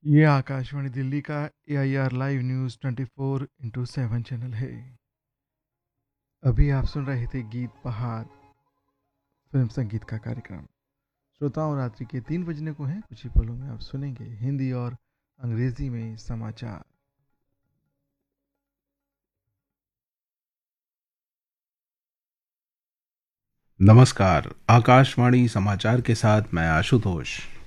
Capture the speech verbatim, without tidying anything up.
ये आकाशवाणी दिल्ली का ए I R live news twenty four into seven channel है। अभी आप सुन रहे थे गीत पहाड़ फिल्म संगीत का कार्यक्रम। श्रोताओं, रात्रि के तीन बजने को हैं। कुछ ही पलों में आप सुनेंगे हिंदी और अंग्रेजी में समाचार। नमस्कार। आकाशवाणी समाचार के साथ मैं आशुतोष।